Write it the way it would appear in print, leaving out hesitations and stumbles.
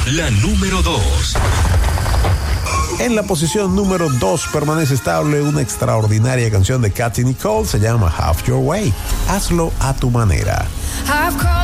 la número 2. En la posición número 2 permanece estable una extraordinaria canción de Katy Nicole, se llama Have Your Way. Hazlo a tu manera.